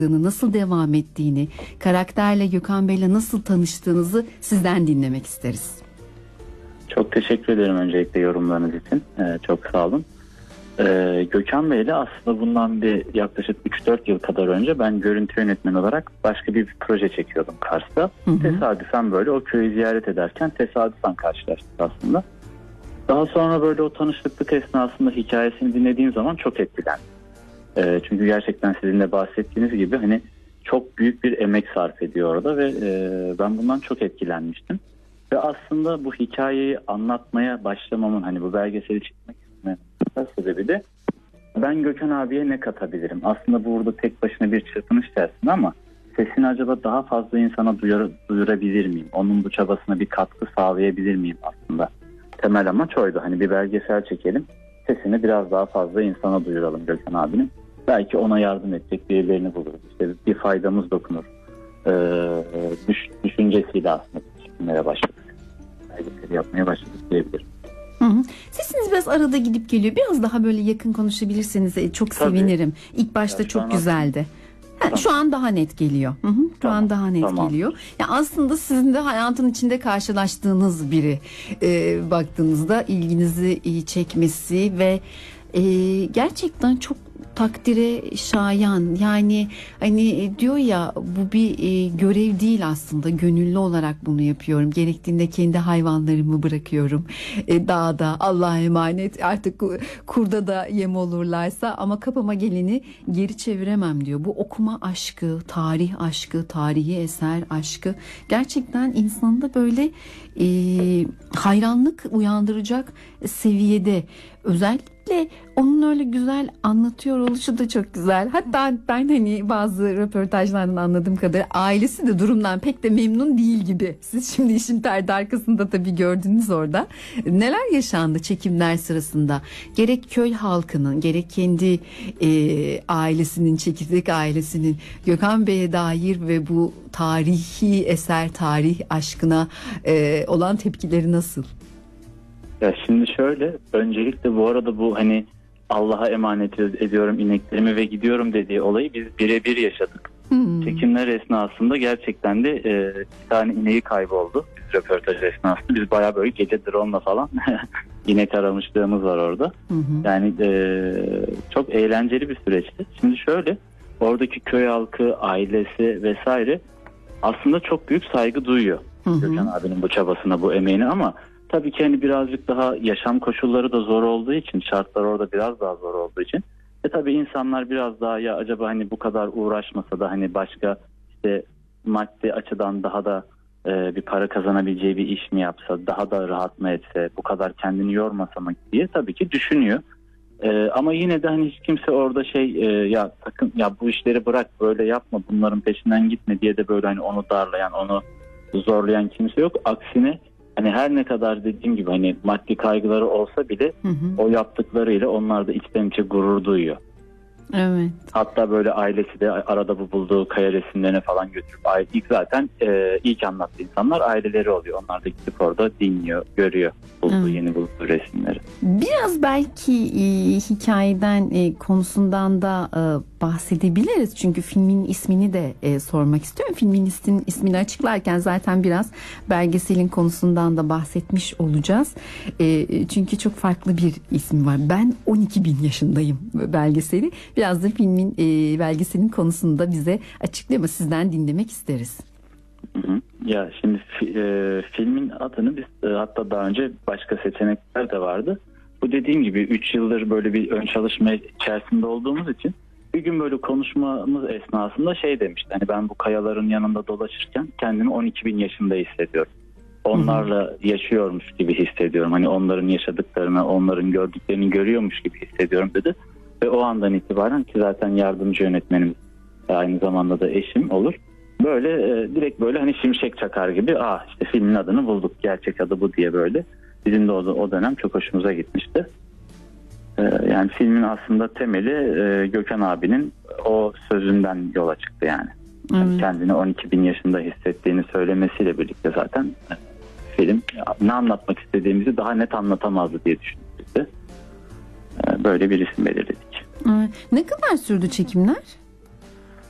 nasıl devam ettiğini, karakterle Gökhan Bey'le nasıl tanıştığınızı sizden dinlemek isteriz. Çok teşekkür ederim öncelikle yorumlarınız için. Çok sağ olun. Gökhan Bey'le aslında bundan bir yaklaşık 3-4 yıl kadar önce ben görüntü yönetmeni olarak başka bir proje çekiyordum Kars'ta. Hı hı. Tesadüfen böyle o köyü ziyaret ederken tesadüfen karşılaştık aslında. Daha sonra böyle o tanışıklık esnasında hikayesini dinlediğim zaman çok etkilendim. Çünkü gerçekten sizin de bahsettiğiniz gibi hani çok büyük bir emek sarf ediyor orada ve ben bundan çok etkilenmiştim. Ve aslında bu hikayeyi anlatmaya başlamamın, hani bu belgeseli çekmek istememin sebebi de ben Gökhan abiye ne katabilirim? Aslında burada tek başına bir çırpınış içerisinde ama sesini acaba daha fazla insana duyurabilir miyim? Onun bu çabasına bir katkı sağlayabilir miyim aslında? Temel amaç oydu. Hani bir belgesel çekelim, sesini biraz daha fazla insana duyuralım Gökhan abinin. Belki ona yardım edecek birilerini buluruz. İşte bir faydamız dokunur. Düşüncesiyle aslında çekimlere başladık. Belgeseli yapmaya başladık diyebilirim. Hı hı. Sesiniz biraz arada gidip geliyor. Biraz daha böyle yakın konuşabilirseniz çok Tabii. Sevinirim. İlk başta çok güzeldi. Tamam. Şu an daha net geliyor. Hı hı. Şu an daha net geliyor. Ya aslında sizin de hayatın içinde karşılaştığınız biri. Baktığınızda ilginizi çekmesi ve gerçekten çok takdire şayan, yani hani diyor ya, bu bir görev değil aslında, gönüllü olarak bunu yapıyorum, gerektiğinde kendi hayvanlarımı bırakıyorum dağda, Allah'a emanet, artık kurda da yem olurlarsa, ama kapıma geleni geri çeviremem diyor. Bu okuma aşkı, tarih aşkı, tarihi eser aşkı gerçekten insanda böyle hayranlık uyandıracak seviyede. Özellikle onun öyle güzel anlatıyor oluşu da çok güzel. Hatta ben hani bazı röportajlardan anladığım kadar ailesi de durumdan pek de memnun değil gibi. Siz şimdi işin perde arkasında tabii gördünüz orada. Neler yaşandı çekimler sırasında? Gerek köy halkının, gerek kendi ailesinin, çekirdek ailesinin Gökhan Bey'e dair ve bu tarihi eser, tarih aşkına olan tepkileri nasıl? Ya şimdi şöyle, öncelikle bu arada bu hani Allah'a emanet ediyorum ineklerimi ve gidiyorum dediği olayı biz birebir yaşadık. Çekimler esnasında gerçekten de bir tane ineği kayboldu. Biz röportaj esnasında biz bayağı böyle gece drone'la falan inek aramışlığımız var orada. Yani çok eğlenceli bir süreçti. Şimdi şöyle, oradaki köy halkı, ailesi vesaire aslında çok büyük saygı duyuyor Gökhan abinin bu çabasına, bu emeğine, ama tabii ki hani birazcık daha yaşam koşulları da zor olduğu için, şartlar orada biraz daha zor olduğu için tabii insanlar biraz daha, ya acaba hani bu kadar uğraşmasa da hani başka işte maddi açıdan daha da bir para kazanabileceği bir iş mi yapsa, daha da rahat mı etse, bu kadar kendini yormasa mı diye tabii ki düşünüyor. Ama yine de hani hiç kimse orada ya sakın ya bu işleri bırak, böyle yapma, bunların peşinden gitme diye de böyle hani onu darlayan, onu zorlayan kimse yok. Aksine hani her ne kadar dediğim gibi hani maddi kaygıları olsa bile o yaptıklarıyla onlar da içten içe gurur duyuyor. Evet. Hatta böyle ailesi de arada bu bulduğu kaya resimlerine falan götürüp ilk anlattığı insanlar aileleri oluyor. Onlar da gidip orada dinliyor, görüyor yeni bulduğu resimleri. Biraz belki hikayeden, konusundan da bahsedebiliriz. Çünkü filmin ismini de sormak istiyorum. Filmin ismini açıklarken zaten biraz belgeselin konusundan da bahsetmiş olacağız. Çünkü çok farklı bir ismi var. Ben 12.000 yaşındayım belgeseli. Biraz da filmin, belgeselin konusunu da bize açıklıyor ama sizden dinlemek isteriz. Ya şimdi filmin adını biz hatta daha önce başka seçenekler de vardı. Bu dediğim gibi 3 yıldır böyle bir ön çalışma içerisinde olduğumuz için bir gün böyle konuşmamız esnasında demişti. Hani ben bu kayaların yanında dolaşırken kendimi 12.000 yaşında hissediyorum. Onlarla yaşıyormuş gibi hissediyorum. Hani onların yaşadıklarını, onların gördüklerini görüyormuş gibi hissediyorum dedi. Ve o andan itibaren, ki zaten yardımcı yönetmenim aynı zamanda da eşim olur. Böyle direkt böyle hani şimşek çakar gibi işte filmin adını bulduk, gerçek adı bu diye böyle. Bizim de o dönem çok hoşumuza gitmişti. Yani filmin aslında temeli Gökhan abinin o sözünden yola çıktı yani. Yani kendini 12.000 yaşında hissettiğini söylemesiyle birlikte zaten film ne anlatmak istediğimizi daha net anlatamazdı diye düşündük biz de. Böyle bir isim belirledik. Ne kadar sürdü çekimler?